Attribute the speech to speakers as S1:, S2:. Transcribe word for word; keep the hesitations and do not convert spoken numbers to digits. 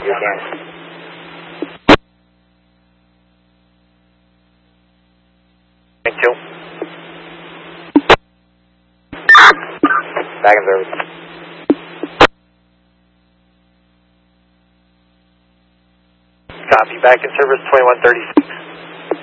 S1: You can. Thank you. Back in service. Copy. Back in service twenty-one thirty-six.